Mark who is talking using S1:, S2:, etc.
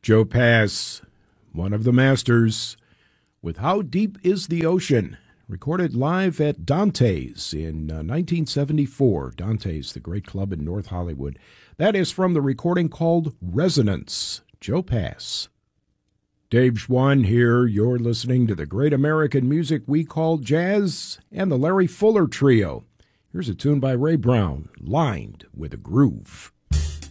S1: Joe Pass, one of the masters, with How Deep is the Ocean, recorded live at Dante's in 1974. Dante's, the great club in North Hollywood. That is from the recording called Resonance. Joe Pass. Dave Schwann here. You're listening to the great American music we call jazz and the Larry Fuller Trio. Here's a tune by Ray Brown, Lined with a Groove.